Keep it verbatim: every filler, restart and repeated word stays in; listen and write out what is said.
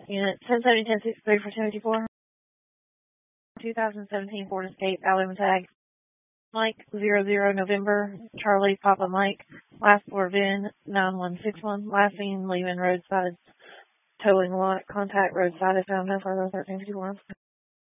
Unit ten seventy, ten sixty-three for ten fifty-four. twenty seventeen Ford Escape, Alabama tag. Mike zero zero November, Charlie Papa Mike, last four V I N nine one six one, last seen leaving roadside towing lot, contact roadside if found no further thirteen fifty-one.